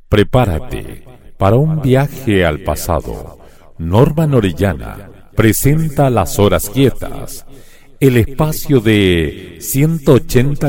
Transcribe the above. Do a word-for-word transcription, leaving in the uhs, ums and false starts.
Prepárate para un viaje al pasado. Norman Orellana presenta Las Horas Quietas, el espacio de ciento ochenta